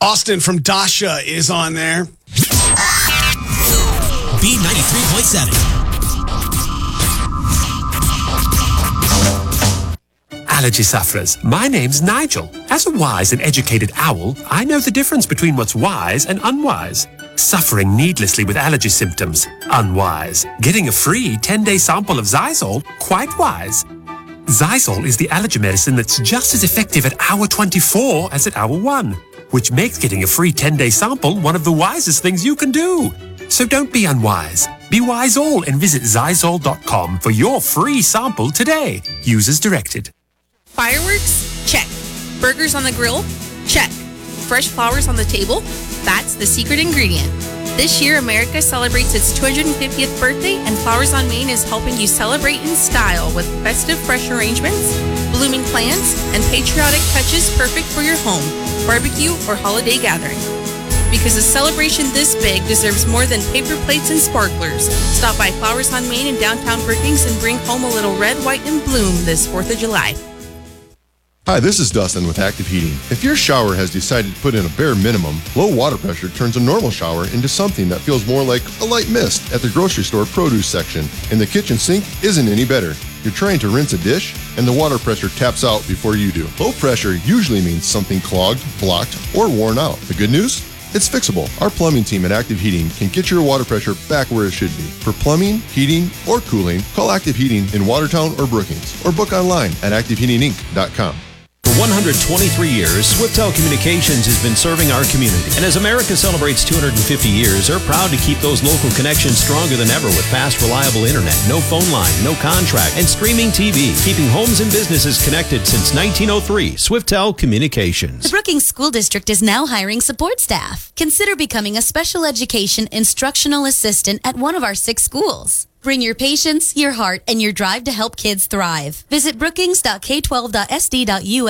Austin from Dasha is on there. B93.7. Allergy sufferers, my name's Nigel. As a wise and educated owl, I know the difference between what's wise and unwise. Suffering needlessly with allergy symptoms, unwise. Getting a free 10-day sample of Zysol, quite wise. Zysol is the allergy medicine that's just as effective at hour 24 as at hour 1, which makes getting a free 10-day sample one of the wisest things you can do. So don't be unwise. Be wise all and visit Zysol.com for your free sample today. Use as directed. Fireworks? Check. Burgers on the grill? Check. Fresh flowers on the table? That's the secret ingredient. This year, America celebrates its 250th birthday, and Flowers on Main is helping you celebrate in style with festive fresh arrangements, blooming plants, and patriotic touches perfect for your home, barbecue, or holiday gathering. Because a celebration this big deserves more than paper plates and sparklers. Stop by Flowers on Main in downtown Brookings and bring home a little red, white, and bloom this 4th of July. Hi, this is Dustin with Active Heating. If your shower has decided to put in a bare minimum, low water pressure turns a normal shower into something that feels more like a light mist at the grocery store produce section, and the kitchen sink isn't any better. You're trying to rinse a dish, and the water pressure taps out before you do. Low pressure usually means something clogged, blocked, or worn out. The good news? It's fixable. Our plumbing team at Active Heating can get your water pressure back where it should be. For plumbing, heating, or cooling, call Active Heating in Watertown or Brookings, or book online at activeheatinginc.com. For 123 years, Swiftel Communications has been serving our community. And as America celebrates 250 years, they're proud to keep those local connections stronger than ever with fast, reliable internet, no phone line, no contract, and streaming TV, keeping homes and businesses connected since 1903. Swiftel Communications. The Brookings School District is now hiring support staff. Consider becoming a special education instructional assistant at one of our 6 schools. Bring your patience, your heart, and your drive to help kids thrive. Visit brookings.k12.sd.us